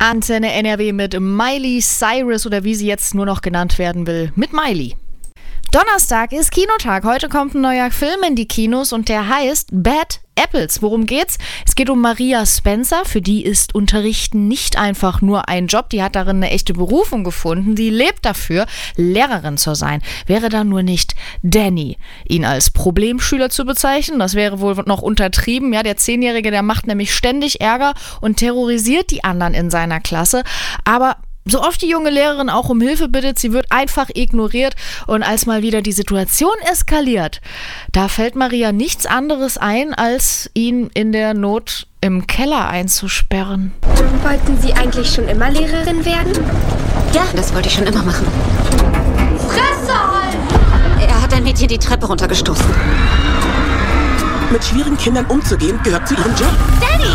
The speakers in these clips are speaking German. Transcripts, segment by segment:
Antenne NRW mit Miley Cyrus oder wie sie jetzt nur noch genannt werden will, mit Miley. Donnerstag ist Kinotag. Heute kommt ein neuer Film in die Kinos und der heißt Bad Apples. Worum geht's? Es geht um Maria Spencer. Für die ist Unterrichten nicht einfach nur ein Job. Die hat darin eine echte Berufung gefunden. Die lebt dafür, Lehrerin zu sein. Wäre da nur nicht Danny, ihn als Problemschüler zu bezeichnen. Das wäre wohl noch untertrieben. Ja, der 10-Jährige, der macht nämlich ständig Ärger und terrorisiert die anderen in seiner Klasse. Aber so oft die junge Lehrerin auch um Hilfe bittet, sie wird einfach ignoriert und als mal wieder die Situation eskaliert, da fällt Maria nichts anderes ein, als ihn in der Not im Keller einzusperren. Wollten Sie eigentlich schon immer Lehrerin werden? Ja, das wollte ich schon immer machen. Fresse halt! Er hat ein Mädchen die Treppe runtergestoßen. Mit schwierigen Kindern umzugehen, gehört zu ihrem Job. Danny!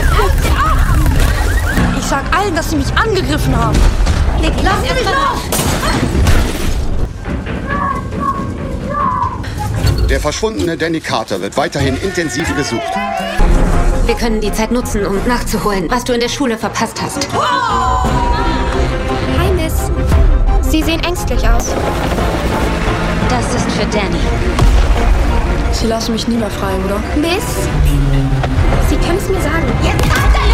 Ich sag allen, dass sie mich angegriffen haben. Lass mich los! Der verschwundene Danny Carter wird weiterhin intensiv gesucht. Wir können die Zeit nutzen, um nachzuholen, was du in der Schule verpasst hast. Hi, Miss. Sie sehen ängstlich aus. Das ist für Danny. Sie lassen mich nie mehr frei, oder? Miss? Sie können es mir sagen. Jetzt halt deine